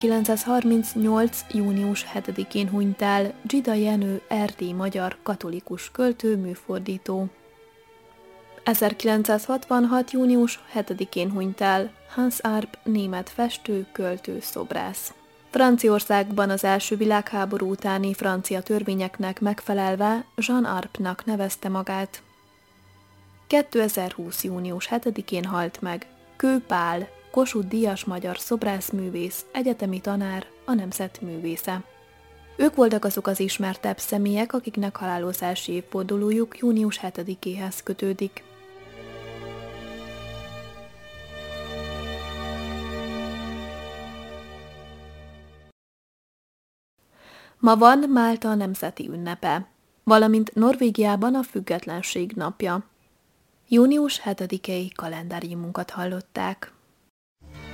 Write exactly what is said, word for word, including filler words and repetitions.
ezerkilencszázharmincnyolc. június hetedikén hunyt el Dzsida Jenő erdélyi magyar katolikus költő, műfordító. ezerkilencszázhatvanhat. június hetedikén hunyt el Hans Arp német festő, költő, szobrász. Franciaországban az első világháború utáni francia törvényeknek megfelelve Jean Arpnak nevezte magát. kétezer-húsz. június hetedikén halt meg Kő Pál, Kossuth-díjas magyar szobrászművész, egyetemi tanár, a nemzet művésze. Ők voltak azok az ismertebb személyek, akiknek halálozási évfordulójuk június hetedikéhez kötődik. Ma van Málta nemzeti ünnepe, valamint Norvégiában a függetlenség napja. június hetedikei kalendáriumunkat hallották.